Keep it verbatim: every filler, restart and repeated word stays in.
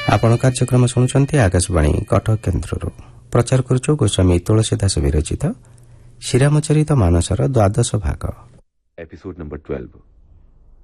आपण कार्यक्रम शुणुंट आकाशवाणी कटक केन्द्र प्रचार करुचु गोस्वामी तुलसीदास विरचित श्रीरामचरित मानसर द्वादश भाग एपिसोड नंबर ट्वेल्व।